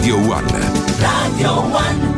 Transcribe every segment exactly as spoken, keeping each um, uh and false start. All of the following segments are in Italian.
Radio One. Radio One.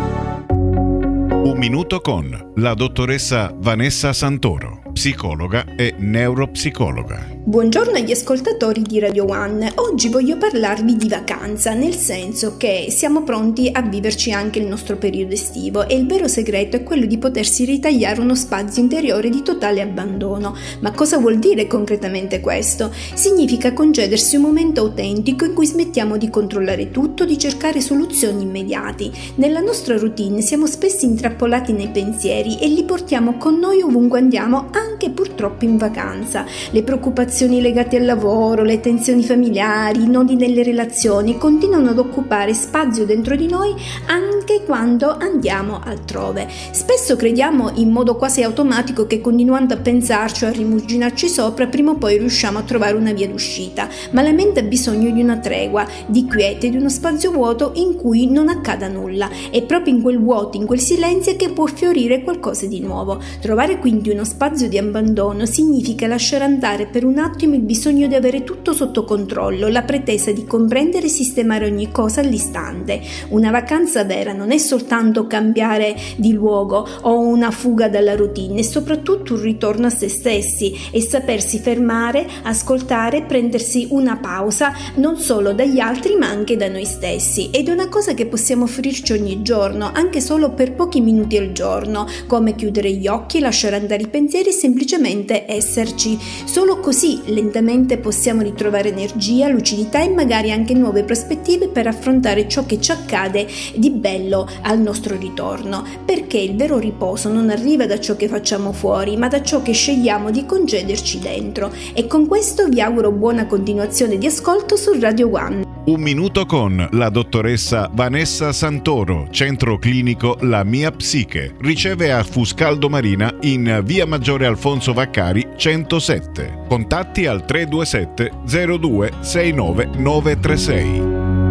Un minuto con la dottoressa Vanessa Santoro, psicologa e neuropsicologa. Buongiorno agli ascoltatori di Radio One. Oggi voglio parlarvi di vacanza, nel senso che siamo pronti a viverci anche il nostro periodo estivo e il vero segreto è quello di potersi ritagliare uno spazio interiore di totale abbandono. Ma cosa vuol dire concretamente questo? Significa concedersi un momento autentico in cui smettiamo di controllare tutto, di cercare soluzioni immediati. Nella nostra routine siamo spesso intrappolati nei pensieri e li portiamo con noi ovunque andiamo, anche purtroppo in vacanza. Le preoccupazioni legate al lavoro, le tensioni familiari, i nodi nelle relazioni continuano ad occupare spazio dentro di noi anche quando andiamo altrove. Spesso crediamo in modo quasi automatico che continuando a pensarci o a rimuginarci sopra prima o poi riusciamo a trovare una via d'uscita, ma la mente ha bisogno di una tregua, di quiete, di uno spazio vuoto in cui non accada nulla. È proprio in quel vuoto, in quel silenzio che può fiorire qualcosa di nuovo. Trovare quindi uno spazio di abbandono significa lasciare andare per un attimo il bisogno di avere tutto sotto controllo, la pretesa di comprendere e sistemare ogni cosa all'istante. Una vacanza vera non è soltanto cambiare di luogo o una fuga dalla routine, è soprattutto un ritorno a se stessi e sapersi fermare, ascoltare, prendersi una pausa non solo dagli altri ma anche da noi stessi. Ed è una cosa che possiamo offrirci ogni giorno, anche solo per pochi minuti al giorno, come chiudere gli occhi, lasciare andare i pensieri e semplicemente esserci. Solo così lentamente possiamo ritrovare energia, lucidità e magari anche nuove prospettive per affrontare ciò che ci accade di bello al nostro ritorno, perché il vero riposo non arriva da ciò che facciamo fuori, ma da ciò che scegliamo di concederci dentro. E con questo vi auguro buona continuazione di ascolto su Radio One. Un minuto con la dottoressa Vanessa Santoro, centro clinico La Mia Psiche. Riceve a Fuscaldo Marina in via Maggiore Alfonso Vaccari centosette. Contatti al tre due sette zero due sei nove nove tre sei.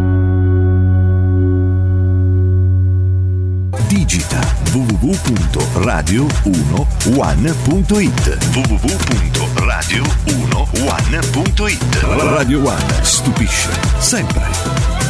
Digita w w w punto radio uno one punto it w w w punto radio uno one punto it. Radio One stupisce sempre.